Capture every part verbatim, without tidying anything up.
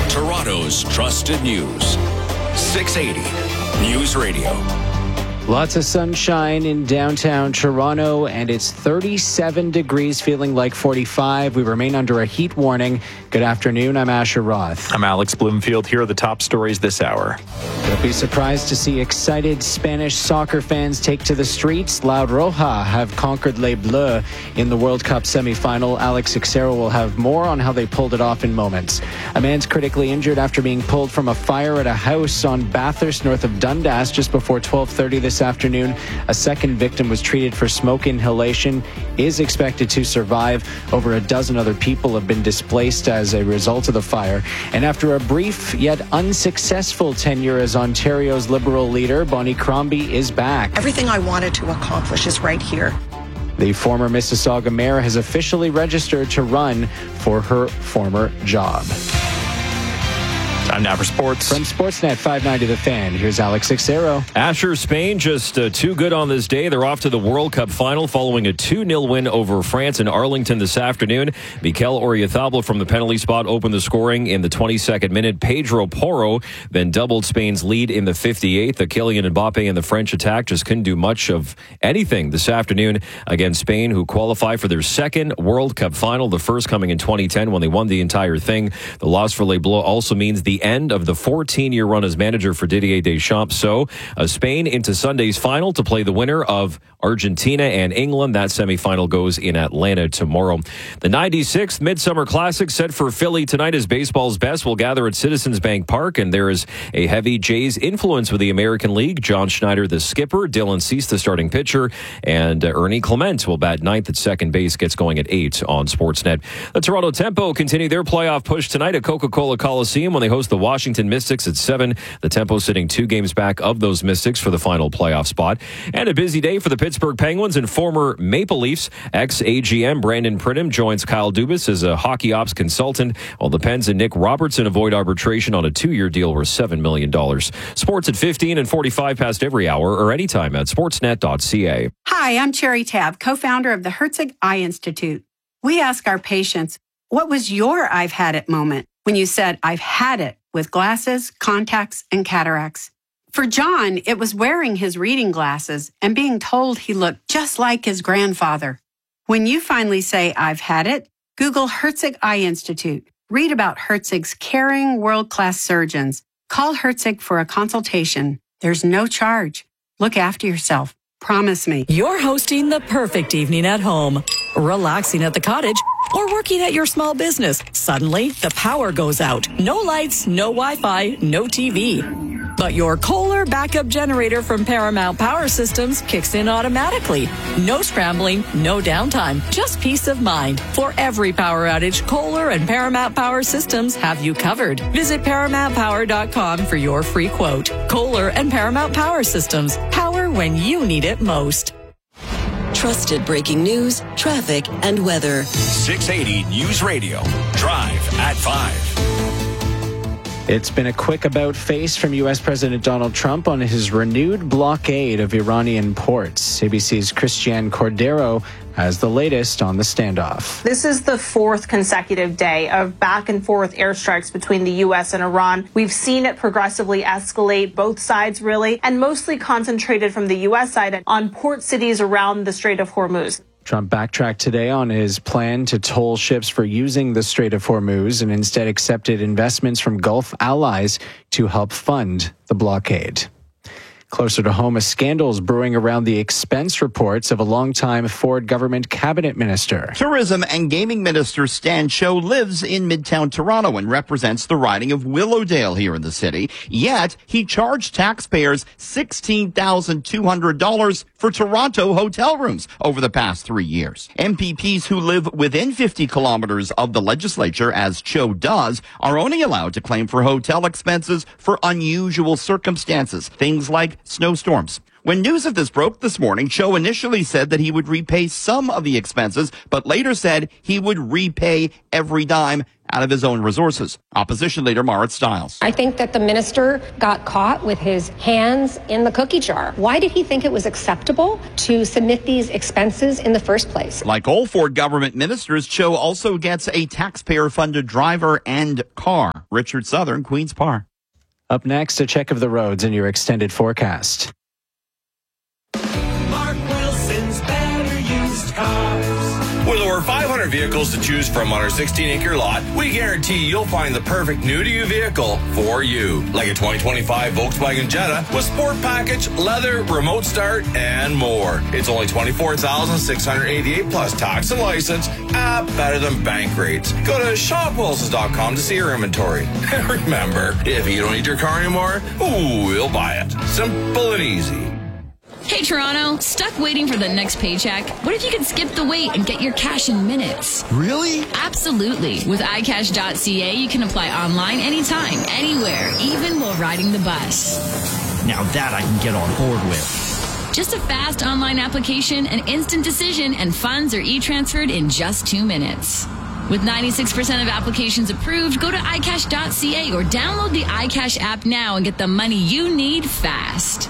Toronto's trusted news. six eighty News Radio. Lots of sunshine in downtown Toronto, and it's thirty-seven degrees, feeling like forty-five. We remain under a heat warning. Good afternoon. I'm Asher Roth. I'm Alex Bloomfield. Here are the top stories this hour. Don't be surprised to see excited Spanish soccer fans take to the streets. La Roja have conquered Les Bleus in the World Cup semifinal. Alex Ixero will have more on how they pulled it off in moments. A man's critically injured after being pulled from a fire at a house on Bathurst north of Dundas just before twelve thirty this afternoon. A second victim was treated for smoke inhalation, is expected to survive. Over a dozen other people have been displaced as a result of the fire. And after a brief yet unsuccessful tenure as Ontario's Liberal leader, Bonnie Crombie is back. Everything I wanted to accomplish is right here. The former Mississauga mayor has officially registered to run for her former job. Time now for sports. From Sportsnet five ninety The Fan, here's Alex Ixero. Asher, Spain just uh, too good on this day. They're off to the World Cup final following a two nil win over France in Arlington this afternoon. Mikel Oyarzabal from the penalty spot opened the scoring in the twenty-second minute. Pedro Porro then doubled Spain's lead in the fifty-eighth. The Kylian Mbappe and the French attack just couldn't do much of anything this afternoon against Spain, who qualify for their second World Cup final, the first coming in twenty ten when they won the entire thing. The loss for Les Bleus also means the end of the fourteen-year run as manager for Didier Deschamps. So, uh, Spain into Sunday's final to play the winner of Argentina and England. That semifinal goes in Atlanta tomorrow. The ninety-sixth Midsummer Classic set for Philly tonight as baseball's best will gather at Citizens Bank Park, and there is a heavy Jays influence with the American League. John Schneider, the skipper, Dylan Cease, the starting pitcher, and uh, Ernie Clement will bat ninth at second base. Gets going at eight on Sportsnet. The Toronto Tempo continue their playoff push tonight at Coca-Cola Coliseum when they host the Washington Mystics at seven. The Tempo sitting two games back of those Mystics for the final playoff spot. And a busy day for the Pittsburgh Penguins and former Maple Leafs. Ex-A G M Brandon Pridham joins Kyle Dubas as a hockey ops consultant, while the Pens and Nick Robertson avoid arbitration on a two-year deal worth seven million dollars. Sports at fifteen and forty-five past every hour or anytime at sportsnet dot c a. Hi, I'm Cherry Tab, co-founder of the Herzig Eye Institute. We ask our patients, what was your I've had it moment when you said, I've had it with glasses, contacts, and cataracts? For John, it was wearing his reading glasses and being told he looked just like his grandfather. When you finally say, I've had it, Google Herzig Eye Institute. Read about Herzig's caring, world-class surgeons. Call Herzig for a consultation. There's no charge. Look after yourself. Promise me. You're hosting the perfect evening at home, relaxing at the cottage, or working at your small business. Suddenly, the power goes out. No lights, no Wi-Fi, no T V. But your Kohler backup generator from Paramount Power Systems kicks in automatically. No scrambling, no downtime, just peace of mind. For every power outage, Kohler and Paramount Power Systems have you covered. Visit paramount power dot com for your free quote. Kohler and Paramount Power Systems. Power when you need it most. Trusted breaking news, traffic, and weather. six eighty News Radio. Drive at five. It's been a quick about-face from U S President Donald Trump on his renewed blockade of Iranian ports. A B C's Christiane Cordero has the latest on the standoff. This is the fourth consecutive day of back-and-forth airstrikes between the U S and Iran. We've seen it progressively escalate, both sides really, and mostly concentrated from the U S side on port cities around the Strait of Hormuz. Trump backtracked today on his plan to toll ships for using the Strait of Hormuz and instead accepted investments from Gulf allies to help fund the blockade. Closer to home, a scandal is brewing around the expense reports of a longtime Ford government cabinet minister. Tourism and Gaming Minister Stan Cho lives in Midtown Toronto and represents the riding of Willowdale here in the city. Yet, he charged taxpayers sixteen thousand two hundred dollars for Toronto hotel rooms over the past three years. M P Ps who live within fifty kilometers of the legislature, as Cho does, are only allowed to claim for hotel expenses for unusual circumstances, things like snowstorms. When news of this broke this morning, Cho initially said that he would repay some of the expenses, but later said he would repay every dime out of his own resources. Opposition leader Marit Stiles. I think that the minister got caught with his hands in the cookie jar. Why did he think it was acceptable to submit these expenses in the first place? Like all Ford government ministers, Cho also gets a taxpayer-funded driver and car. Richard Southern, Queen's Park. Up next, a check of the roads in your extended forecast. Mark Wilson's Better Used Cars. With over five hundred vehicles to choose from on our sixteen acre lot, we guarantee you'll find the perfect new-to-you vehicle for you. Like a twenty twenty-five Volkswagen Jetta with sport package, leather, remote start, and more. It's only twenty-four thousand six hundred eighty-eight dollars plus tax and license, ah, better than bank rates. Go to shop wilsons dot com to see our inventory. And remember, if you don't need your car anymore, ooh, we'll buy it. Simple and easy. Hey Toronto, stuck waiting for the next paycheck? What if you could skip the wait and get your cash in minutes? Really? Absolutely. With i cash dot c a, you can apply online anytime, anywhere, even while riding the bus. Now that I can get on board with. Just a fast online application, an instant decision, and funds are e-transferred in just two minutes. With ninety-six percent of applications approved, go to i cash dot c a or download the iCash app now and get the money you need fast.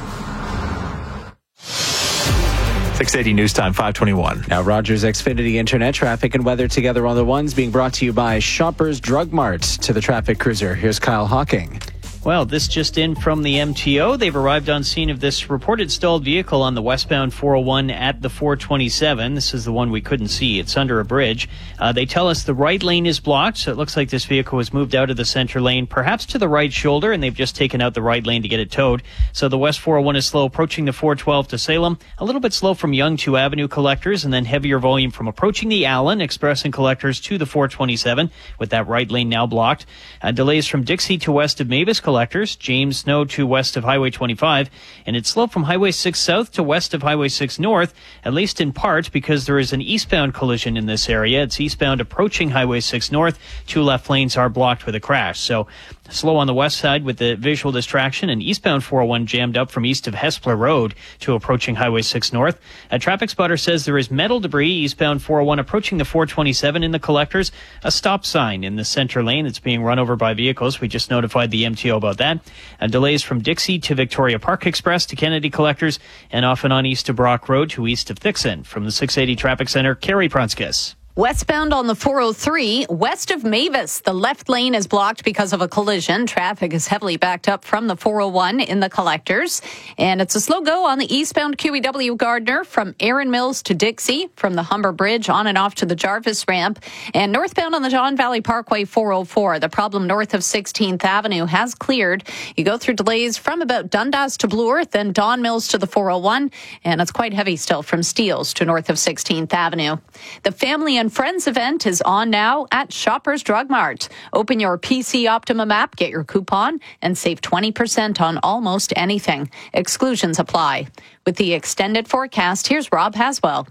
six eighty News Time, five twenty-one. Now, Rogers Xfinity Internet traffic and weather together on the ones, being brought to you by Shoppers Drug Mart. To the traffic cruiser, here's Kyle Hawking. Well, this just in from the M T O. They've arrived on scene of this reported stalled vehicle on the westbound four oh one at the four twenty-seven. This is the one we couldn't see. It's under a bridge. Uh, they tell us the right lane is blocked, so it looks like this vehicle was moved out of the center lane, perhaps to the right shoulder, and they've just taken out the right lane to get it towed. So the west four oh one is slow approaching the four twelve to Salem, a little bit slow from Yonge to Avenue Collectors, and then heavier volume from approaching the Allen, Express and Collectors to the four twenty-seven, with that right lane now blocked. Uh, delays from Dixie to west of Mavis Collectors, James Snow to west of Highway twenty-five, and it's slow from Highway six south to west of Highway six north, at least in part because there is an eastbound collision in this area. It's eastbound approaching Highway six north. Two left lanes are blocked with a crash. So slow on the west side with the visual distraction, and eastbound four oh one jammed up from east of Hespler Road to approaching Highway six north. A traffic spotter says there is metal debris eastbound four oh one approaching the four twenty-seven in the Collectors. A stop sign in the center lane that's being run over by vehicles. We just notified the M T O about that. And delays from Dixie to Victoria Park Express to Kennedy Collectors, and off and on east of Brock Road to east of Thixon. From the six eighty Traffic Center, Carrie Prunskis. Westbound on the four oh three, west of Mavis, the left lane is blocked because of a collision. Traffic is heavily backed up from the four oh one in the Collectors. And it's a slow go on the eastbound Q E W Gardner from Erin Mills to Dixie, from the Humber Bridge on and off to the Jarvis ramp. And northbound on the John Valley Parkway four oh four, the problem north of sixteenth Avenue has cleared. You go through delays from about Dundas to Blue Earth, then Don Mills to the four oh one. And it's quite heavy still from Steeles to north of sixteenth Avenue. The Family and Friends event is on now at Shoppers Drug Mart. Open your P C Optimum app, get your coupon, and save twenty percent on almost anything. Exclusions apply. With the extended forecast, here's Rob Haswell.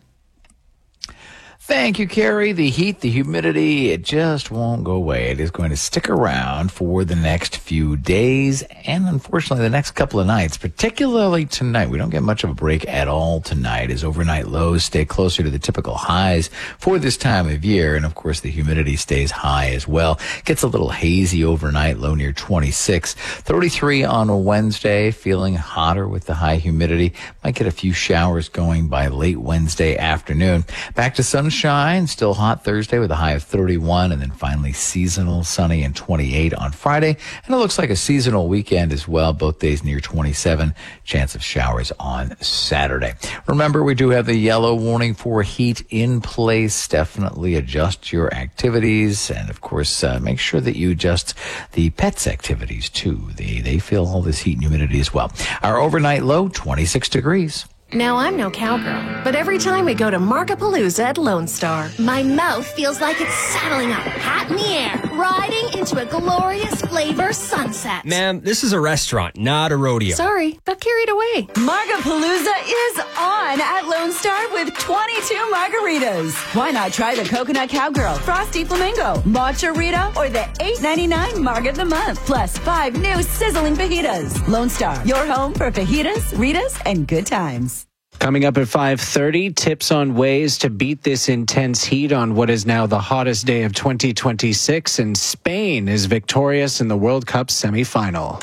Thank you, Carrie. The heat, the humidity, it just won't go away. It is going to stick around for the next few days and, unfortunately, the next couple of nights, particularly tonight. We don't get much of a break at all tonight as overnight lows stay closer to the typical highs for this time of year. And, of course, the humidity stays high as well. Gets a little hazy overnight, low near twenty-six. thirty-three on a Wednesday, feeling hotter with the high humidity. Might get a few showers going by late Wednesday afternoon. Back to sunshine. Shine, still hot Thursday with a high of thirty-one, and then finally seasonal, sunny and twenty-eight on Friday. And it looks like a seasonal weekend as well, both days near twenty-seven. Chance of showers on Saturday. Remember, we do have the yellow warning for heat in place. Definitely adjust your activities, and of course, uh, make sure that you adjust the pets' activities too. They, they feel all this heat and humidity as well. Our overnight low, twenty-six degrees. Now, I'm no cowgirl, but every time we go to Markapalooza at Lone Star, my mouth feels like it's saddling up, hat in the air, riding in into a glorious flavor sunset. Ma'am, this is a restaurant, not a rodeo. Sorry, got carried away. Margapalooza is on at Lone Star with twenty-two margaritas. Why not try the Coconut Cowgirl, Frosty Flamingo, Matcha Rita, or the eight ninety-nine Marg of the Month, plus five new sizzling fajitas. Lone Star, your home for fajitas, Ritas, and good times. Coming up at five thirty, tips on ways to beat this intense heat on what is now the hottest day of twenty twenty-six, and Spain is victorious in the World Cup semifinal.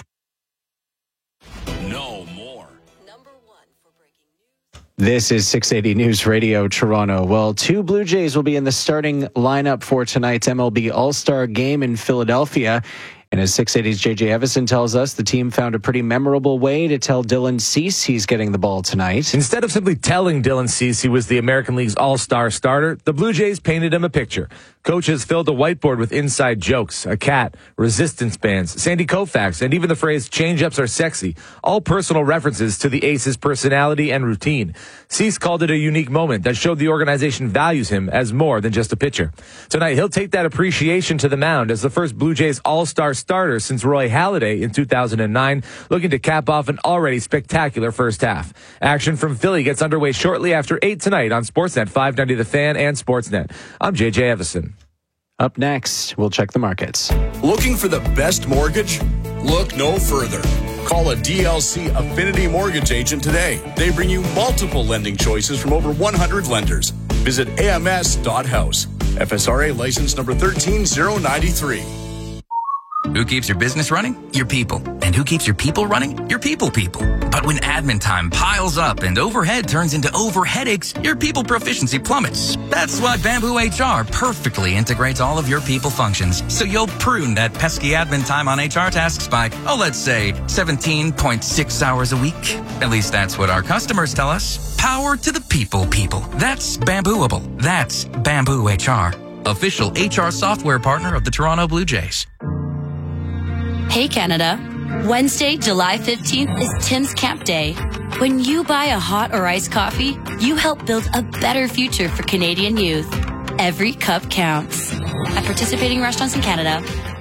No more. This is six eighty News Radio Toronto. Well, two Blue Jays will be in the starting lineup for tonight's M L B All-Star game in Philadelphia. And as six eighty's J J Evison tells us, the team found a pretty memorable way to tell Dylan Cease he's getting the ball tonight. Instead of simply telling Dylan Cease he was the American League's all-star starter, the Blue Jays painted him a picture. Coaches filled a whiteboard with inside jokes, a cat, resistance bands, Sandy Koufax, and even the phrase change-ups are sexy, all personal references to the ace's personality and routine. Cease called it a unique moment that showed the organization values him as more than just a pitcher. Tonight, he'll take that appreciation to the mound as the first Blue Jays all-star starter since Roy Halladay in two thousand nine, looking to cap off an already spectacular first half. Action from Philly gets underway shortly after eight tonight on Sportsnet five ninety The Fan and Sportsnet. I'm J J Evison. Up next, we'll check the markets. Looking for the best mortgage? Look no further. Call a D L C Affinity Mortgage agent today. They bring you multiple lending choices from over one hundred lenders. Visit A M S dot house. F S R A license number one three zero nine three. Who keeps your business running? Your people. And who keeps your people running? Your people people. But when admin time piles up and overhead turns into over headaches, your people proficiency plummets. That's why Bamboo H R perfectly integrates all of your people functions, so you'll prune that pesky admin time on H R tasks by, oh, let's say seventeen point six hours a week. At least that's what our customers tell us. Power to the people people. That's Bambooable. That's Bamboo H R. Official H R software partner of the Toronto Blue Jays. Hey Canada, Wednesday, July fifteenth is Tim's Camp Day. When you buy a hot or iced coffee, you help build a better future for Canadian youth. Every cup counts. At participating restaurants in Canada.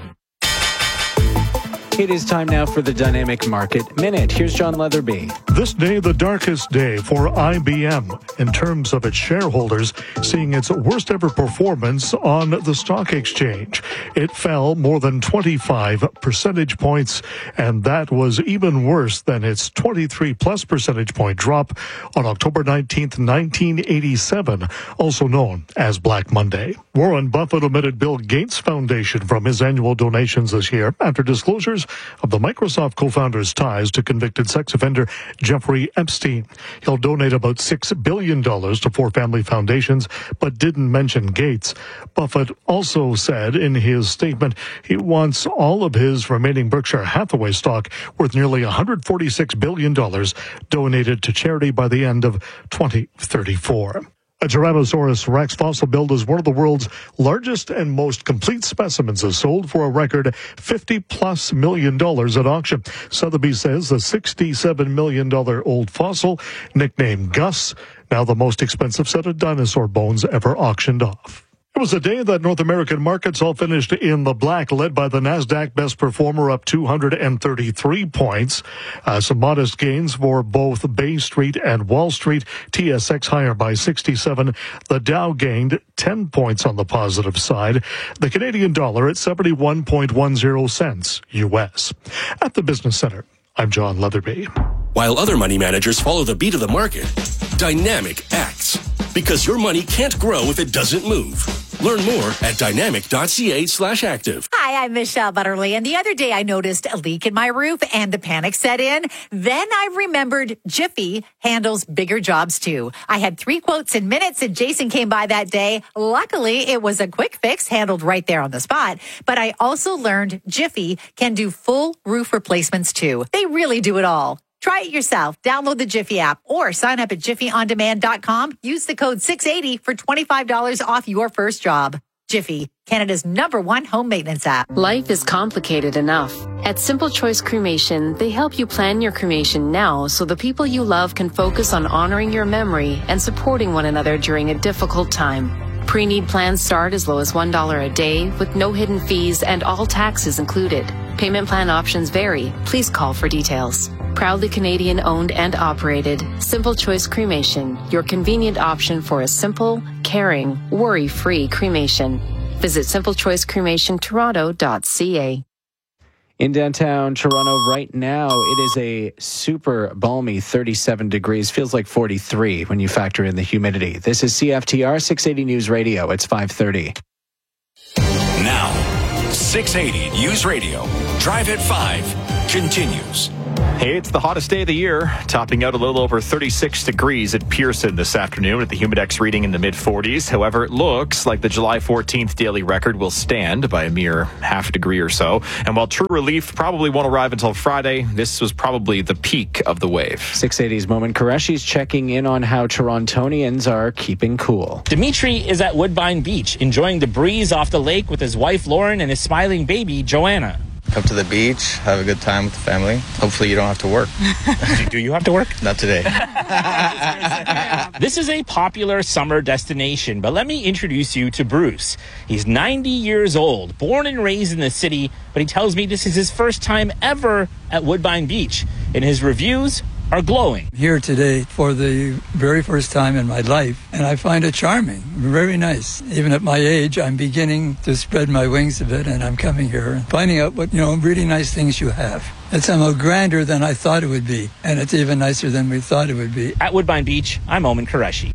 It is time now for the Dynamic Market Minute. Here's John Leatherby. This day, the darkest day for I B M in terms of its shareholders, seeing its worst ever performance on the stock exchange. It fell more than twenty-five percentage points, and that was even worse than its twenty-three plus percentage point drop on October nineteenth, nineteen eighty-seven, also known as Black Monday. Warren Buffett omitted Bill Gates Foundation from his annual donations this year after disclosures of the Microsoft co-founder's ties to convicted sex offender Jeffrey Epstein. He'll donate about six billion dollars to four family foundations, but didn't mention Gates. Buffett also said in his statement he wants all of his remaining Berkshire Hathaway stock, worth nearly one hundred forty-six billion dollars, donated to charity by the end of twenty thirty-four. A Tyrannosaurus rex fossil build is one of the world's largest and most complete specimens, is sold for a record fifty plus million dollars at auction. Sotheby's says the sixty-seven million dollars old fossil, nicknamed Gus, now the most expensive set of dinosaur bones ever auctioned off. It was a day that North American markets all finished in the black, led by the NASDAQ best performer up two hundred thirty-three points. Uh, some modest gains for both Bay Street and Wall Street. T S X higher by sixty-seven. The Dow gained ten points on the positive side. The Canadian dollar at seventy-one point one zero cents U S. At the Business Center, I'm John Leatherby. While other money managers follow the beat of the market, Dynamic acts. Because your money can't grow if it doesn't move. Learn more at dynamic.ca slash active. Hi, I'm Michelle Butterly, and the other day I noticed a leak in my roof and the panic set in. Then I remembered Jiffy handles bigger jobs too. I had three quotes in minutes and Jason came by that day. Luckily, it was a quick fix handled right there on the spot. But I also learned Jiffy can do full roof replacements too. They really do it all. Try it yourself. Download the Jiffy app or sign up at jiffy on demand dot com. Use the code six eighty for twenty-five dollars off your first job. Jiffy, Canada's number one home maintenance app. Life is complicated enough. At Simple Choice Cremation, they help you plan your cremation now so the people you love can focus on honoring your memory and supporting one another during a difficult time. Pre-need plans start as low as one dollar a day with no hidden fees and all taxes included. Payment plan options vary. Please call for details. Proudly Canadian owned and operated, Simple Choice Cremation, your convenient option for a simple, caring, worry-free cremation. Visit simple choice cremation toronto dot c a. In downtown Toronto right now, it is a super balmy thirty-seven degrees. Feels like forty-three when you factor in the humidity. This is C F T R six eighty News Radio. It's five thirty. Now, six eighty News Radio. Drive at five continues. Hey, it's the hottest day of the year, topping out a little over thirty-six degrees at Pearson this afternoon with the Humidex reading in the mid forties. However, it looks like the July fourteenth daily record will stand by a mere half a degree or so. And while true relief probably won't arrive until Friday, this was probably the peak of the wave. six eighty's Moment Qureshi's checking in on how Torontonians are keeping cool. Dimitri is at Woodbine Beach, enjoying the breeze off the lake with his wife Lauren and his smiling baby Joanna. Come to the beach, have a good time with the family. Hopefully you don't have to work. Do you have to work? Not today. This is a popular summer destination, but let me introduce you to Bruce. He's ninety years old, born and raised in the city, but he tells me this is his first time ever at Woodbine Beach. And his reviews are glowing. Here today for the very first time in my life, and I find it charming, very nice. Even at my age, I'm beginning to spread my wings a bit, and I'm coming here and finding out what, you know, really nice things you have. It's somehow grander than I thought it would be, and it's even nicer than we thought it would be. At Woodbine Beach, I'm Omen Qureshi.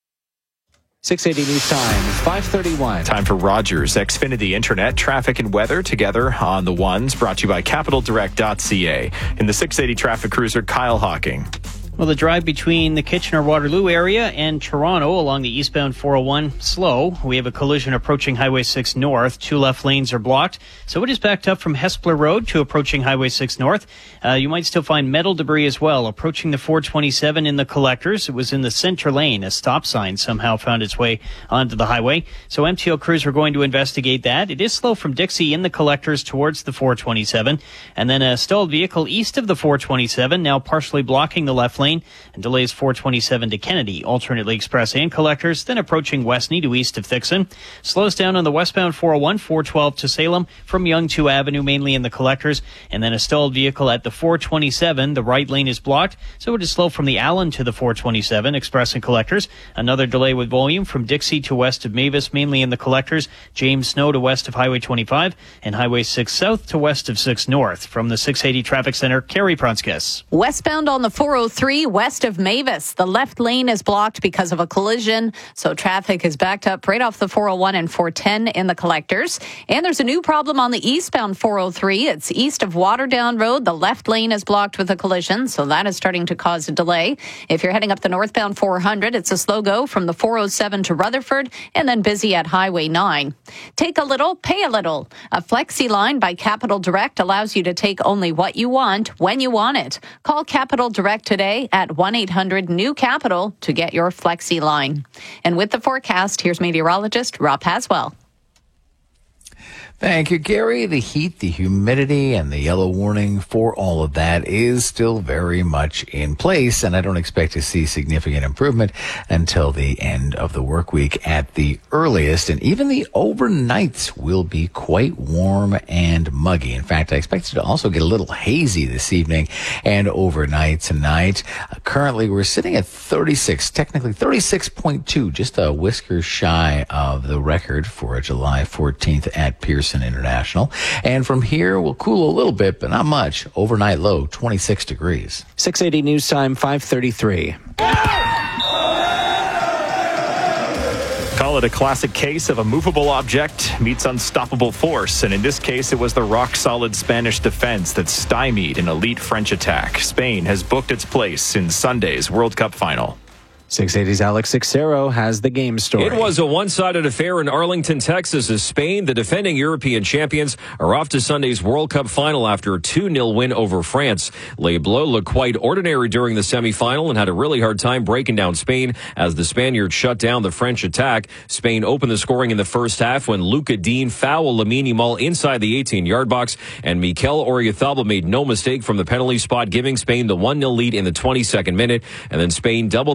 six eighty News Time, five thirty-one. Time for Rogers Xfinity Internet, traffic and weather together on the ones, brought to you by capital direct dot c a. In the six eighty traffic cruiser, Kyle Hawking. Well, the drive between the Kitchener-Waterloo area and Toronto along the eastbound four oh one, slow. We have a collision approaching Highway six North. Two left lanes are blocked. So it is backed up from Hespeler Road to approaching Highway six North. Uh, you might still find metal debris as well approaching the four twenty-seven in the collectors. It was in the center lane. A stop sign somehow found its way onto the highway. So M T O crews are going to investigate that. It is slow from Dixie in the collectors towards the four twenty-seven. And then a stalled vehicle east of the four twenty-seven, now partially blocking the left lane, and delays four twenty-seven to Kennedy, alternately express and collectors, then approaching Westney to east of Thixon. Slows down on the westbound four oh one, four twelve to Salem from Yonge two Avenue, mainly in the collectors, and then a stalled vehicle at the four twenty-seven. The right lane is blocked, so it is slow from the Allen to the four twenty-seven, express and collectors. Another delay with volume from Dixie to west of Mavis, mainly in the collectors. James Snow to west of Highway twenty-five, and Highway six South to west of six North. From the six eighty Traffic Center, Carrie Prunskis. Westbound on the four oh three, west of Mavis. The left lane is blocked because of a collision, so traffic is backed up right off the four oh one and four ten in the collectors. And there's a new problem on the eastbound four oh three. It's east of Waterdown Road. The left lane is blocked with a collision, so that is starting to cause a delay. If you're heading up the northbound four hundred, it's a slow go from the four oh seven to Rutherford, and then busy at Highway nine. Take a little, pay a little. A Flexi line by Capital Direct allows you to take only what you want when you want it. Call Capital Direct today at one eight hundred new capital to get your Flexi line. And with the forecast, here's meteorologist Rob Haswell. Thank you, Gary. The heat, the humidity, and the yellow warning for all of that is still very much in place, and I don't expect to see significant improvement until the end of the work week at the earliest, and even the overnights will be quite warm and muggy. In fact, I expect it to also get a little hazy this evening and overnight tonight. Uh, currently, we're sitting at thirty-six, technically thirty-six point two, just a whisker shy of the record for July fourteenth at Pearson International. And from here, we'll cool a little bit, but not much. Overnight low, twenty-six degrees. six eighty News Time, five thirty-three. Call it a classic case of a movable object meets unstoppable force. And in this case, it was the rock-solid Spanish defense that stymied an elite French attack. Spain has booked its place in Sunday's World Cup final. six eighty's Alex Xero has the game story. It was a one-sided affair in Arlington, Texas, as Spain, the defending European champions, are off to Sunday's World Cup final after a two nil win over France. Les Bleus looked quite ordinary during the semifinal and had a really hard time breaking down Spain as the Spaniards shut down the French attack. Spain opened the scoring in the first half when Luca Dean fouled Lamine Yamal inside the eighteen-yard box, and Mikel Oyarzabal made no mistake from the penalty spot, giving Spain the one nil lead in the twenty-second minute, and then Spain doubled their lead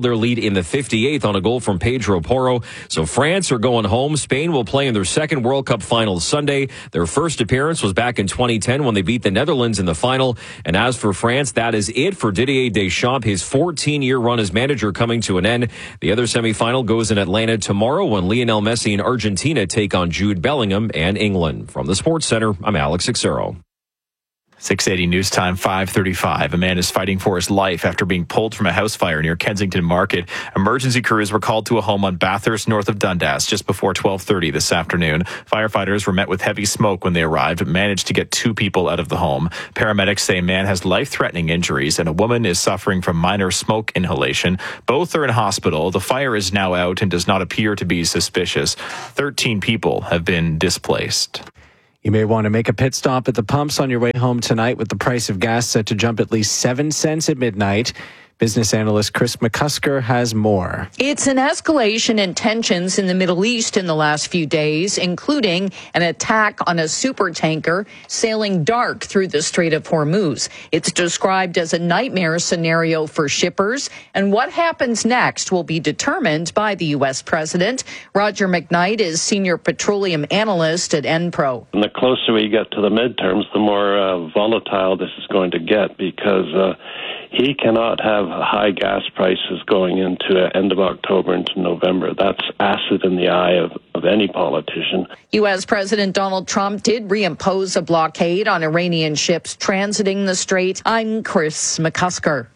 in the fifty-eighth on a goal from Pedro Porro. So France are going home. Spain will play in their second World Cup final Sunday. Their first appearance was back in twenty ten when they beat the Netherlands in the final. And as for France, that is it for Didier Deschamps. His fourteen-year run as manager coming to an end. The other semifinal goes in Atlanta tomorrow when Lionel Messi and Argentina take on Jude Bellingham and England. From the Sports Center, I'm Alex Xero. six eighty News Time, five thirty-five. A man is fighting for his life after being pulled from a house fire near Kensington Market. Emergency crews were called to a home on Bathurst, north of Dundas, just before twelve thirty this afternoon. Firefighters were met with heavy smoke when they arrived, but managed to get two people out of the home. Paramedics say a man has life-threatening injuries and a woman is suffering from minor smoke inhalation. Both are in hospital. The fire is now out and does not appear to be suspicious. thirteen people have been displaced. You may want to make a pit stop at the pumps on your way home tonight with the price of gas set to jump at least seven cents at midnight. Business analyst Chris McCusker has more. It's an escalation in tensions in the Middle East in the last few days, including an attack on a supertanker sailing dark through the Strait of Hormuz. It's described as a nightmare scenario for shippers, and what happens next will be determined by the U S president. Roger McKnight is senior petroleum analyst at Enpro. And the closer we get to the midterms, the more uh, volatile this is going to get, because uh, he cannot have high gas prices going into the end of October into November. That's acid in the eye of, of any politician. U S President Donald Trump did reimpose a blockade on Iranian ships transiting the strait. I'm Chris McCusker.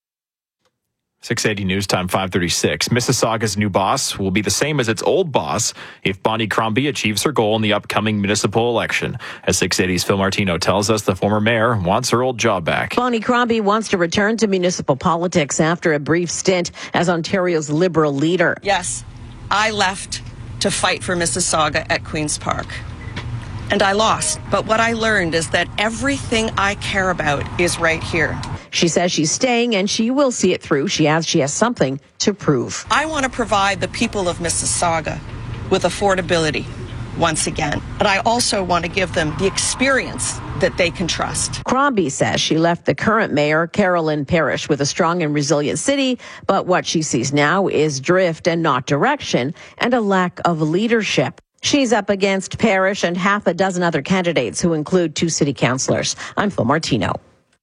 six eighty News Time, five thirty-six. Mississauga's new boss will be the same as its old boss if Bonnie Crombie achieves her goal in the upcoming municipal election. As six eighty's Phil Martino tells us, the former mayor wants her old job back. Bonnie Crombie wants to return to municipal politics after a brief stint as Ontario's Liberal leader. Yes, I left to fight for Mississauga at Queen's Park. And I lost. But what I learned is that everything I care about is right here. She says she's staying and she will see it through. She adds she has something to prove. I want to provide the people of Mississauga with affordability once again. But I also want to give them the experience that they can trust. Crombie says she left the current mayor, Carolyn Parrish, with a strong and resilient city, but what she sees now is drift and not direction and a lack of leadership. She's up against Parrish and half a dozen other candidates who include two city councillors. I'm Phil Martino.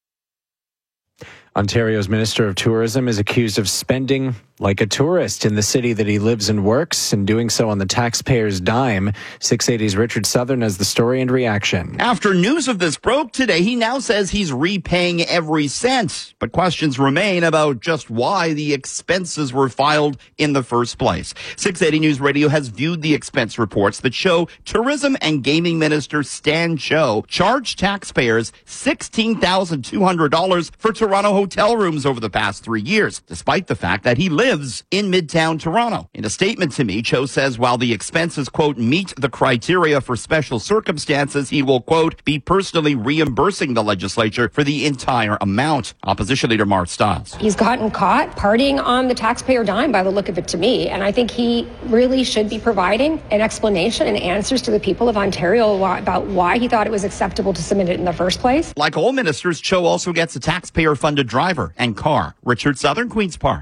Ontario's Minister of Tourism is accused of spending like a tourist in the city that he lives and works, and doing so on the taxpayer's dime. six eighty's Richard Southern has the story and reaction. After news of this broke today, he now says he's repaying every cent. But questions remain about just why the expenses were filed in the first place. six eighty News Radio has viewed the expense reports that show Tourism and Gaming Minister Stan Cho charged taxpayers sixteen thousand two hundred dollars for Toronto hotel rooms over the past three years, despite the fact that he lives in Midtown Toronto. In a statement to me, Cho says while the expenses, quote, meet the criteria for special circumstances, he will, quote, be personally reimbursing the legislature for the entire amount. Opposition Leader Mark Stiles. He's gotten caught partying on the taxpayer dime by the look of it to me, and I think he really should be providing an explanation and answers to the people of Ontario about why he thought it was acceptable to submit it in the first place. Like all ministers, Cho also gets a taxpayer-funded driver and car. Richard Southern, Queen's Park.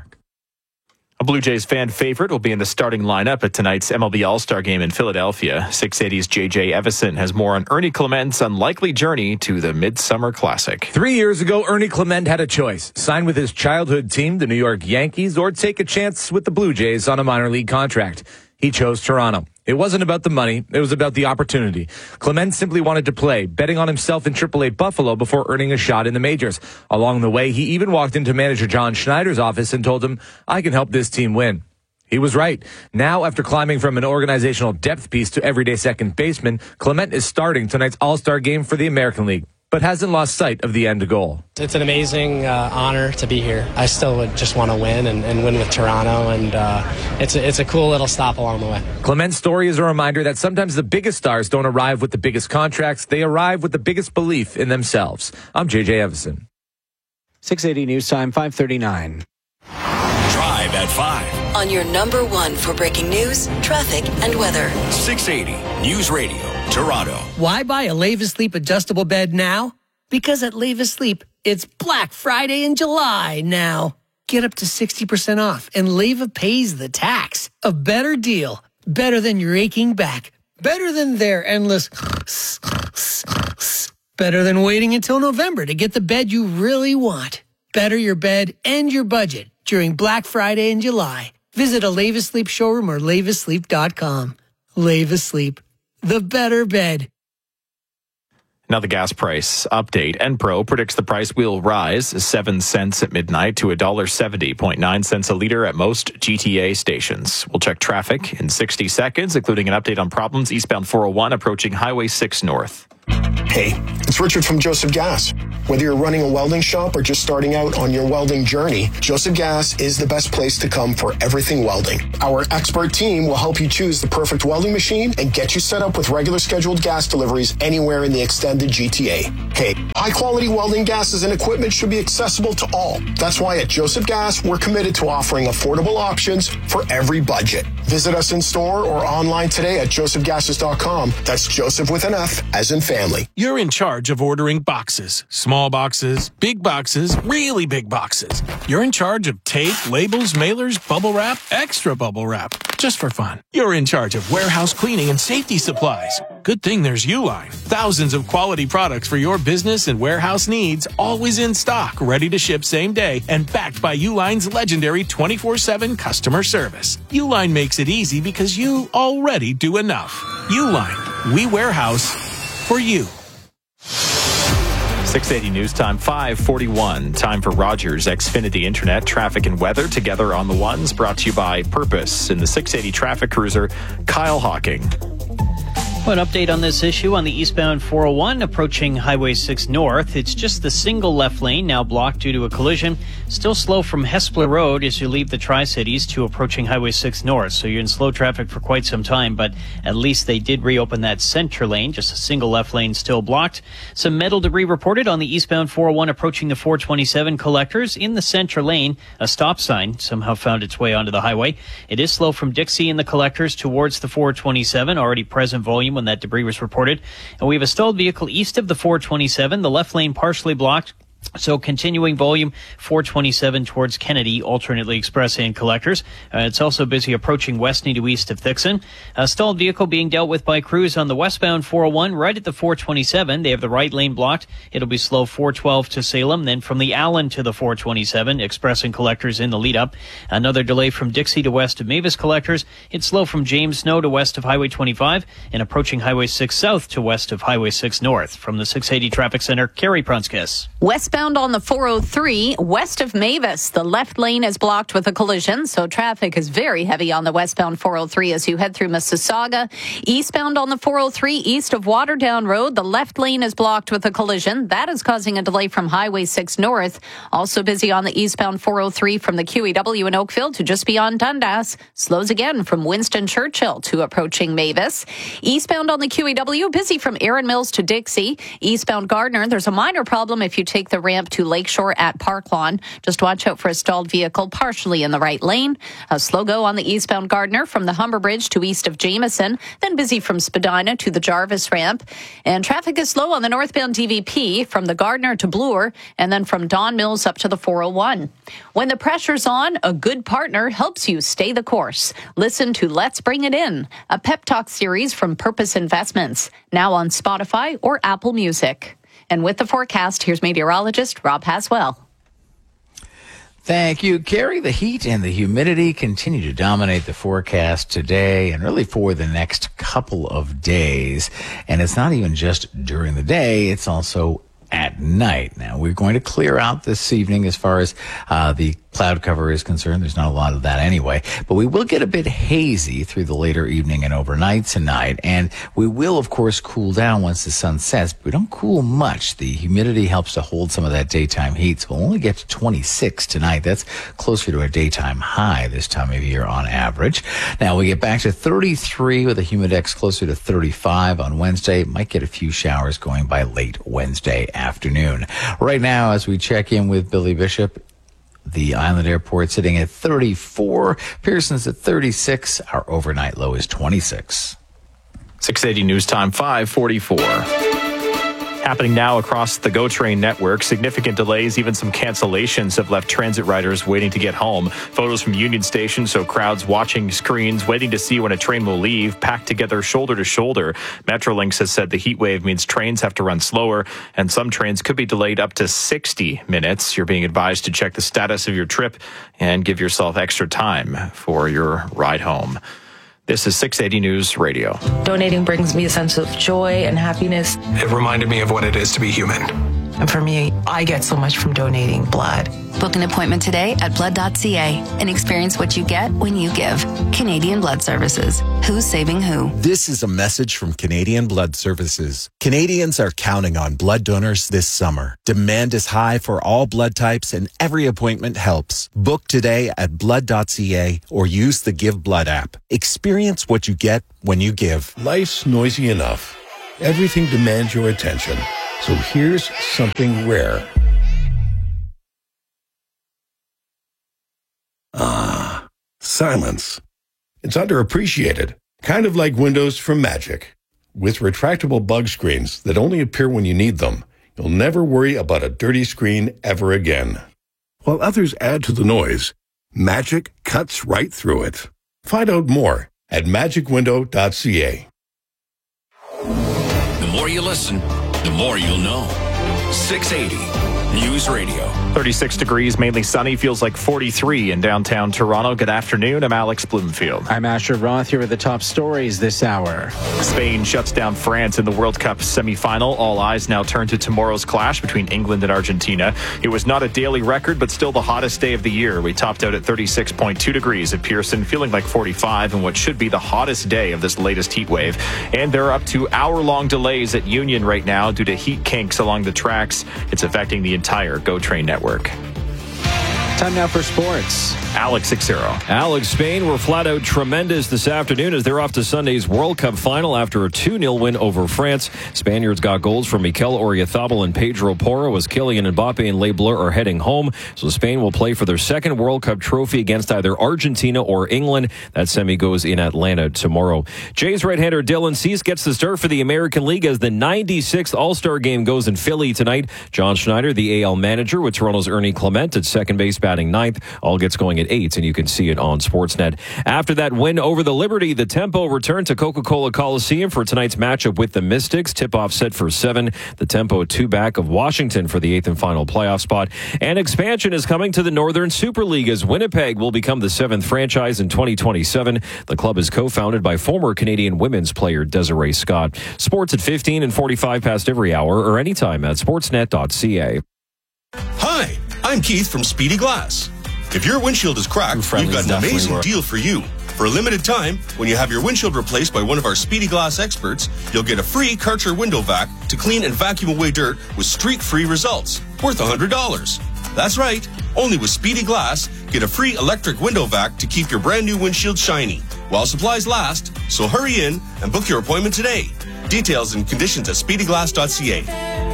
A Blue Jays fan favorite will be in the starting lineup at tonight's M L B All-Star Game in Philadelphia. six eighty's J J Evison has more on Ernie Clement's unlikely journey to the Midsummer Classic. Three years ago, Ernie Clement had a choice: sign with his childhood team, the New York Yankees, or take a chance with the Blue Jays on a minor league contract. He chose Toronto. It wasn't about the money. It was about the opportunity. Clement simply wanted to play, betting on himself in triple A Buffalo before earning a shot in the majors. Along the way, he even walked into manager John Schneider's office and told him, I can help this team win. He was right. Now, after climbing from an organizational depth piece to everyday second baseman, Clement is starting tonight's All-Star game for the American League, but hasn't lost sight of the end goal. It's an amazing uh, honor to be here. I still would just want to win and, and win with Toronto, and uh, it's, a, it's a cool little stop along the way. Clement's story is a reminder that sometimes the biggest stars don't arrive with the biggest contracts. They arrive with the biggest belief in themselves. I'm J J Evison. six eighty News Time, five thirty-nine. Drive at five. On your number one for breaking news, traffic, and weather. six eighty News Radio, Toronto. Why buy a Levis Sleep adjustable bed now? Because at Levis Sleep, it's Black Friday in July now. Get up to sixty percent off, and Leyva pays the tax. A better deal. Better than your aching back. Better than their endless... Better than waiting until November to get the bed you really want. Better your bed and your budget during Black Friday in July. Visit a Leyva Sleep showroom or leyva sleep dot com. Leyva Sleep. The better bed. Now the gas price update. Enpro predicts the price will rise seven cents at midnight to one dollar seventy point nine cents a litre at most G T A stations. We'll check traffic in sixty seconds, including an update on problems eastbound four oh one approaching Highway six North. Hey, it's Richard from Joseph Gas. Whether you're running a welding shop or just starting out on your welding journey, Joseph Gas is the best place to come for everything welding. Our expert team will help you choose the perfect welding machine and get you set up with regular scheduled gas deliveries anywhere in the extended G T A. Hey, high-quality welding gases and equipment should be accessible to all. That's why at Joseph Gas, we're committed to offering affordable options for every budget. Visit us in store or online today at joseph gases dot com. That's Joseph with an F, as in family. You're in charge of ordering boxes. Small boxes, big boxes, really big boxes. You're in charge of tape, labels, mailers, bubble wrap, extra bubble wrap. Just for fun. You're in charge of warehouse cleaning and safety supplies. Good thing there's Uline. Thousands of quality products for your business and warehouse needs, always in stock, ready to ship same day, and backed by Uline's legendary twenty-four seven customer service. Uline makes it easy because you already do enough. Uline. We warehouse for you. six eighty News Time, five forty-one. Time for Rogers Xfinity Internet traffic and weather together on the ones, brought to you by Purpose in the six eighty traffic cruiser, Kyle Hawking. An update on this issue on the eastbound four oh one approaching Highway six North. It's just the single left lane now blocked due to a collision. Still slow from Hespeler Road as you leave the Tri-Cities to approaching Highway six North. So you're in slow traffic for quite some time, but at least they did reopen that center lane. Just a single left lane still blocked. Some metal debris reported on the eastbound four oh one approaching the four twenty-seven collectors in the center lane. A stop sign somehow found its way onto the highway. It is slow from Dixie in the collectors towards the four twenty-seven. Already present volume when that debris was reported. And we have a stalled vehicle east of the four twenty-seven. The left lane partially blocked. So continuing volume four twenty-seven towards Kennedy, alternately express and collectors. Uh, it's also busy approaching Westney to east of Thixon. A stalled vehicle being dealt with by crews on the westbound four oh one right at the four twenty-seven. They have the right lane blocked. It'll be slow four twelve to Salem. Then from the Allen to the four twenty-seven, express and collectors in the lead up. Another delay from Dixie to west of Mavis collectors. It's slow from James Snow to west of Highway twenty-five and approaching Highway six south to west of Highway six north. From the six eighty traffic center, Carrie Prunskis. Westbound on the four oh three, west of Mavis, the left lane is blocked with a collision, so traffic is very heavy on the westbound four oh three as you head through Mississauga. Eastbound on the four oh three, east of Waterdown Road, the left lane is blocked with a collision. That is causing a delay from Highway six North. Also busy on the eastbound four oh three from the Q E W in Oakville to just beyond Dundas. Slows again from Winston Churchill to approaching Mavis. Eastbound on the Q E W, busy from Erin Mills to Dixie. Eastbound Gardner, there's a minor problem if you take the ramp to Lakeshore at Park Lawn. Just watch out for a stalled vehicle partially in the right lane. A slow go on the eastbound Gardner from the Humber Bridge to east of Jameson. Then busy from Spadina to the Jarvis ramp. And traffic is slow on the northbound D V P from the Gardner to Bloor and then from Don Mills up to the four oh one. When the pressure's on, a good partner helps you stay the course. Listen to Let's Bring It In, a pep talk series from Purpose Investments, now on Spotify or Apple Music. And with the forecast, here's meteorologist Rob Haswell. Thank you, Carrie. The heat and the humidity continue to dominate the forecast today and really for the next couple of days. And it's not even just during the day, it's also at night. Now, we're going to clear out this evening as far as uh, the cloud cover is concerned. There's not a lot of that anyway, but we will get a bit hazy through the later evening and overnight tonight. And we will, of course, cool down once the sun sets, but we don't cool much. The humidity helps to hold some of that daytime heat. So we'll only get to twenty-six tonight. That's closer to a daytime high this time of year on average. Now we get back to thirty-three with a humidex closer to thirty-five on Wednesday. Might get a few showers going by late Wednesday afternoon. Right now, as we check in with Billy Bishop, the Island Airport sitting at thirty-four. Pearson's at thirty-six. Our overnight low is twenty-six. six eighty News Time, five forty-four. Happening now across the GO Train network. Significant delays, even some cancellations have left transit riders waiting to get home. Photos from Union Station show crowds watching screens, waiting to see when a train will leave, packed together shoulder to shoulder. Metrolinx has said the heat wave means trains have to run slower, and some trains could be delayed up to sixty minutes. You're being advised to check the status of your trip and give yourself extra time for your ride home. This is six eighty News Radio. Donating brings me a sense of joy and happiness. It reminded me of what it is to be human. And for me, I get so much from donating blood. Book an appointment today at blood dot c a and experience what you get when you give. Canadian Blood Services. Who's saving who? This is a message from Canadian Blood Services. Canadians are counting on blood donors this summer. Demand is high for all blood types and every appointment helps. Book today at blood dot c a or use the Give Blood app. Experience what you get when you give. Life's noisy enough. Everything demands your attention. So here's something rare. Ah, silence. It's underappreciated, kind of like windows from Magic. With retractable bug screens that only appear when you need them, you'll never worry about a dirty screen ever again. While others add to the noise, Magic cuts right through it. Find out more at magic window dot c a. The more you listen, the more you'll know. six eighty News Radio. thirty-six degrees, mainly sunny, feels like forty-three in downtown Toronto. Good afternoon. I'm Alex Bloomfield. I'm Asher Roth. Here are the top stories this hour. Spain shuts down France in the World Cup semi-final. All eyes now turn to tomorrow's clash between England and Argentina. It was not a daily record, but still the hottest day of the year. We topped out at thirty-six point two degrees at Pearson, feeling like forty-five in what should be the hottest day of this latest heat wave. And there are up to hour-long delays at Union right now due to heat kinks along the tracks. It's affecting the entire GO Train network. Time now for sports. Alex Xero. Alex, Spain were flat out tremendous this afternoon as they're off to Sunday's World Cup final after a two nil win over France. Spaniards got goals from Mikel Oyarzabal and Pedro Porro as Kylian Mbappe and Le Bleu are heading home. So Spain will play for their second World Cup trophy against either Argentina or England. That semi goes in Atlanta tomorrow. Jays right-hander Dylan Cease gets the start for the American League as the ninety-sixth All-Star game goes in Philly tonight. John Schneider, the A L manager, with Toronto's Ernie Clement at second base batting ninth. All gets going at eight, and you can see it on Sportsnet. After that win over the Liberty, the Tempo returned to Coca-Cola Coliseum for tonight's matchup with the Mystics. Tip-off set for seven. The Tempo two back of Washington for the eighth and final playoff spot. And expansion is coming to the Northern Super League as Winnipeg will become the seventh franchise in twenty twenty-seven. The club is co-founded by former Canadian women's player Desiree Scott. Sports at fifteen and forty-five past every hour or anytime at sportsnet dot c a. Hi, I'm Keith from Speedy Glass. If your windshield is cracked, we've got an amazing work. deal for you. For a limited time, when you have your windshield replaced by one of our Speedy Glass experts, you'll get a free Karcher window vac to clean and vacuum away dirt with streak-free results, worth one hundred dollars. That's right. Only with Speedy Glass, get a free electric window vac to keep your brand new windshield shiny while supplies last. So hurry in and book your appointment today. Details and conditions at speedy glass dot c a.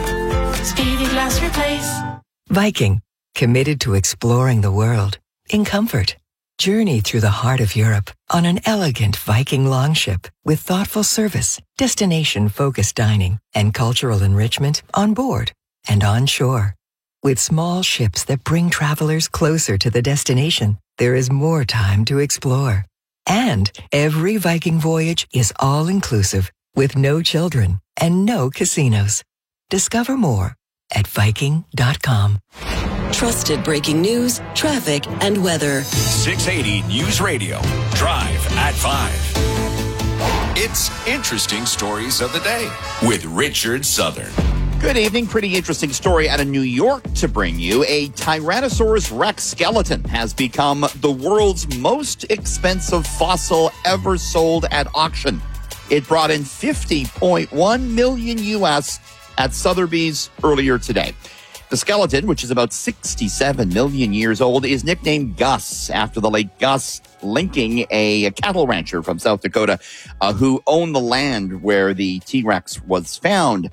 Speedy Glass Replace. Viking, committed to exploring the world in comfort. Journey through the heart of Europe on an elegant Viking longship with thoughtful service, destination-focused dining, and cultural enrichment on board and on shore. With small ships that bring travelers closer to the destination, there is more time to explore. And every Viking voyage is all-inclusive with no children and no casinos. Discover more at viking dot com. Trusted breaking news, traffic, and weather. six eighty News Radio. Drive at five. It's Interesting Stories of the Day with Richard Southern. Good evening. Pretty interesting story out of New York to bring you. A Tyrannosaurus Rex skeleton has become the world's most expensive fossil ever sold at auction. It brought in fifty point one million U S at Sotheby's earlier today. The skeleton, which is about sixty-seven million years old, is nicknamed Gus after the late Gus Linking, a, a cattle rancher from South Dakota uh, who owned the land where the T-Rex was found.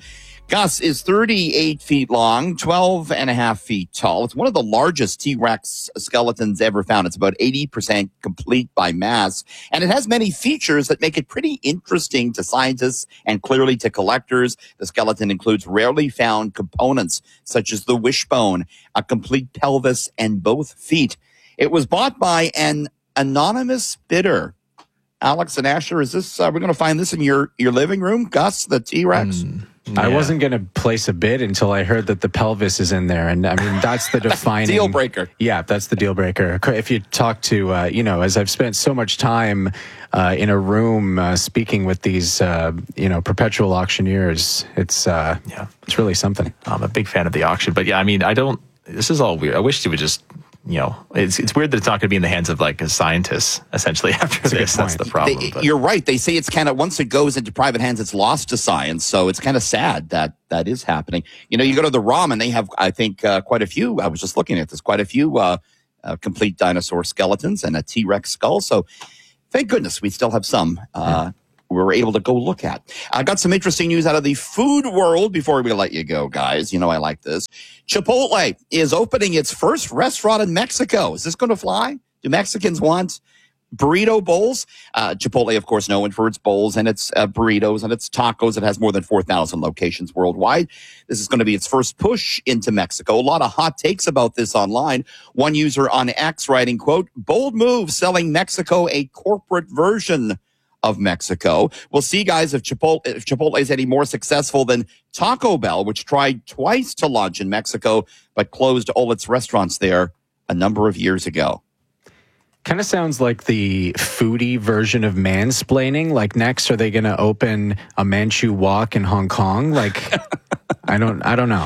Gus is thirty-eight feet long, twelve and a half feet tall. It's one of the largest T-Rex skeletons ever found. It's about eighty percent complete by mass, and it has many features that make it pretty interesting to scientists and clearly to collectors. The skeleton includes rarely found components such as the wishbone, a complete pelvis, and both feet. It was bought by an anonymous bidder. Alex and Asher, is this, uh, we're going to find this in your, your living room, Gus, the T-Rex? Mm. Yeah. I wasn't going to place a bid until I heard that the pelvis is in there. And I mean, that's the defining deal breaker. Yeah, that's the deal breaker. If you talk to, uh, you know, as I've spent so much time uh, in a room uh, speaking with these, uh, you know, perpetual auctioneers, it's, uh, yeah, it's really something. I'm a big fan of the auction, but yeah, I mean, I don't, this is all weird. I wish you would just, you know, it's it's weird that it's not going to be in the hands of like a scientist essentially after that's this. That's the problem. They, you're right. They say it's kind of, once it goes into private hands, it's lost to science. So it's kind of sad that that is happening. You know, you go to the ROM and they have, I think, uh, quite a few. I was just looking at this, quite a few uh, uh, complete dinosaur skeletons and a T-Rex skull. So thank goodness we still have some. Uh, yeah. We were able to go look at. I got some interesting news out of the food world before we let you go, guys. You know I like this. Chipotle is opening its first restaurant in Mexico. Is this going to fly? Do Mexicans want burrito bowls? Uh, Chipotle, of course, known for its bowls and its uh, burritos and its tacos. It has more than four thousand locations worldwide. This is going to be its first push into Mexico. A lot of hot takes about this online. One user on X writing, quote, bold move selling Mexico a corporate version of Mexico. We'll see, guys, if Chipotle, if Chipotle is any more successful than Taco Bell, which tried twice to launch in Mexico, but closed all its restaurants there a number of years ago. Kind of sounds like the foodie version of mansplaining. Like, next, are they going to open a Manchu Wok in Hong Kong? Like, I don't, I don't know.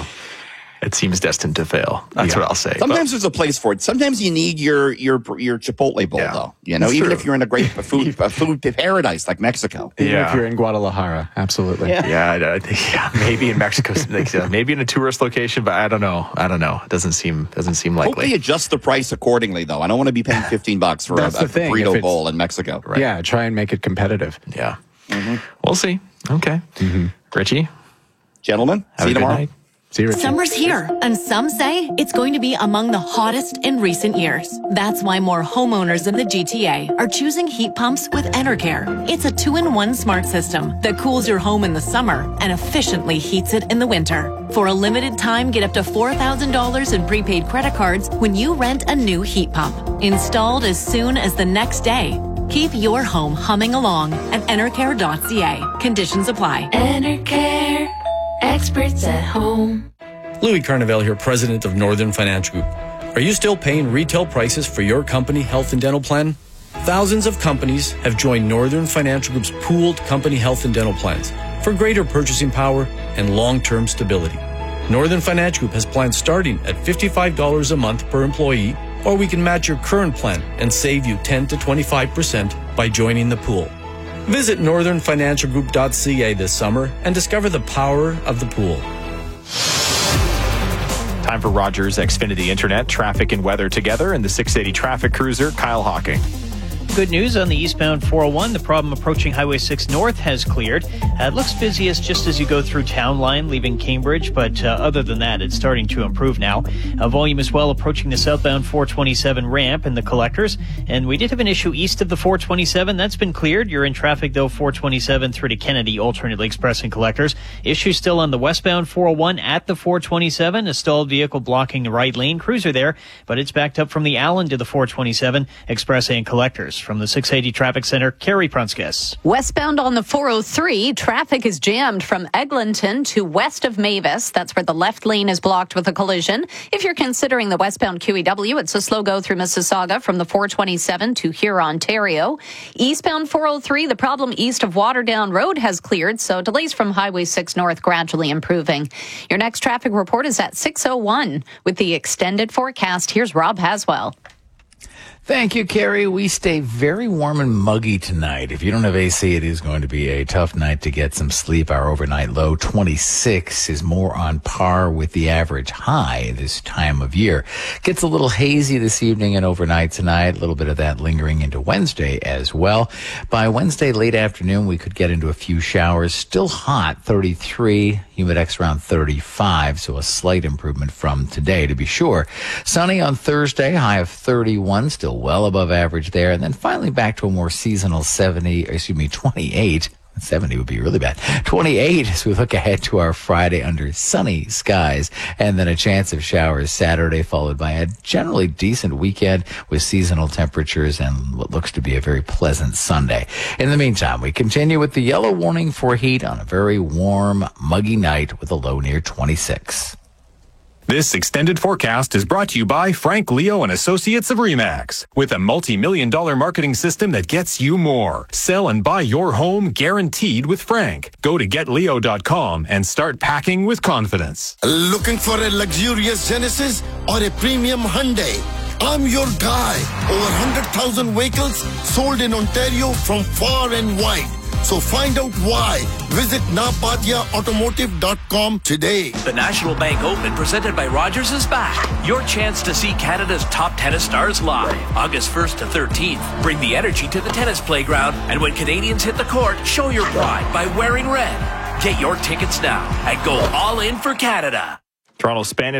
It seems destined to fail. That's yeah. what I'll say. Sometimes but, there's a place for it. Sometimes you need your your your Chipotle bowl, yeah, though. You know, even true. if you're in a great food a food paradise like Mexico. Even yeah. if you're in Guadalajara, absolutely. Yeah, yeah, I, I think, yeah maybe in Mexico, like, uh, maybe in a tourist location, but I don't know. I don't know. It doesn't seem doesn't seem likely. Hope they adjust the price accordingly, though. I don't want to be paying fifteen bucks for a, a burrito bowl in Mexico. Right. Yeah, try and make it competitive. Yeah, mm-hmm. We'll see. Okay, mm-hmm. Richie, gentlemen, have see you tomorrow. Night. Summer's here, and some say it's going to be among the hottest in recent years. That's why more homeowners in the G T A are choosing heat pumps with Enercare. It's a two-in-one smart system that cools your home in the summer and efficiently heats it in the winter. For a limited time, get up to four thousand dollars in prepaid credit cards when you rent a new heat pump. Installed as soon as the next day. Keep your home humming along at enercare dot c a. Conditions apply. Enercare. Experts at home. Louis Carnevale here, president of Northern Financial Group. Are you still paying retail prices for your company health and dental plan? Thousands of companies have joined Northern Financial Group's pooled company health and dental plans for greater purchasing power and long-term stability. Northern Financial Group has plans starting at fifty-five dollars a month per employee, or we can match your current plan and save you ten to twenty-five percent by joining the pool. Visit northern financial group dot c a this summer and discover the power of the pool. Time for Rogers Xfinity Internet, traffic and weather together, and the six eighty traffic cruiser, Kyle Hawking. Good news on the eastbound four oh one. The problem approaching Highway six North has cleared. Uh, it looks busiest just as you go through Town Line, leaving Cambridge, but uh, other than that, it's starting to improve now. Uh, volume as well approaching the southbound four twenty-seven ramp and the collectors. And we did have an issue east of the four twenty-seven. That's been cleared. You're in traffic, though, four twenty-seven through to Kennedy, alternately expressing collectors. Issue still on the westbound four oh one at the four twenty-seven. A stalled vehicle blocking the right lane. Cruiser there, but it's backed up from the Allen to the four twenty-seven, express and collectors. From the six eighty Traffic Center, Carrie Prunskis. Westbound on the four oh three, traffic is jammed from Eglinton to west of Mavis. That's where the left lane is blocked with a collision. If you're considering the westbound Q E W, it's a slow go through Mississauga from the four twenty-seven to here, Ontario. Eastbound four oh three, the problem east of Waterdown Road has cleared, so delays from Highway six North gradually improving. Your next traffic report is at six oh one. With the extended forecast, here's Rob Haswell. Thank you, Carrie. We stay very warm and muggy tonight. If you don't have A C, it is going to be a tough night to get some sleep. Our overnight low, twenty-six, is more on par with the average high this time of year. Gets a little hazy this evening and overnight tonight. A little bit of that lingering into Wednesday as well. By Wednesday late afternoon, we could get into a few showers. Still hot, thirty-three. Humidex around thirty-five, so a slight improvement from today, to be sure. Sunny on Thursday, high of thirty-one, still well above average there. And then finally back to a more seasonal seventy, excuse me, twenty-eight. seventy would be really bad. twenty-eight as we look ahead to our Friday under sunny skies, and then a chance of showers Saturday, followed by a generally decent weekend with seasonal temperatures and what looks to be a very pleasant Sunday. In the meantime, we continue with the yellow warning for heat on a very warm, muggy night with a low near twenty-six. This extended forecast is brought to you by Frank Leo and Associates of RE/MAX. With a multi-million dollar marketing system that gets you more. Sell and buy your home guaranteed with Frank. Go to get leo dot com and start packing with confidence. Looking for a luxurious Genesis or a premium Hyundai? I'm your guy. Over one hundred thousand vehicles sold in Ontario from far and wide. So find out why. Visit napatia automotive dot com today. The National Bank Open presented by Rogers is back. Your chance to see Canada's top tennis stars live. August first to thirteenth. Bring the energy to the tennis playground. And when Canadians hit the court, show your pride by wearing red. Get your tickets now and go all in for Canada. Toronto Spanish